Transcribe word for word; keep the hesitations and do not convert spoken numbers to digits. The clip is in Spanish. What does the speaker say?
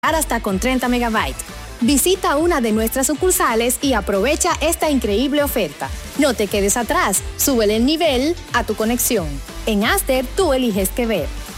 hasta con treinta megabytes. Visita una de nuestras sucursales y aprovecha esta increíble oferta. No te quedes atrás, súbele el nivel a tu conexión. En Aster, tú eliges qué ver.